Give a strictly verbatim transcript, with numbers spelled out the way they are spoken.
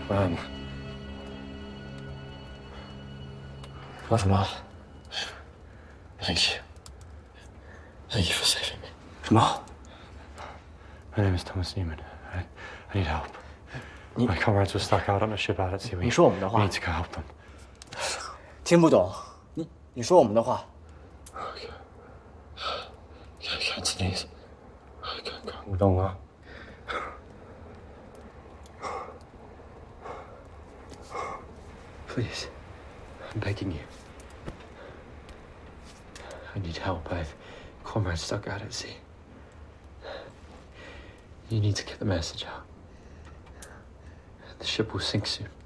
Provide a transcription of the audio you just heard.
Man. Mother, thank you. Thank you for saving me. What? My name is Thomas Newman. I, I need help. My comrades were stuck out on a ship out at sea. We 你说我们的话。 need to go help them. 听不懂。你你说我们的话。 Cantonese. Cantonese. Please, I'm begging you. I need help. I have comrades stuck out at sea. You need to get the message out. The ship will sink soon.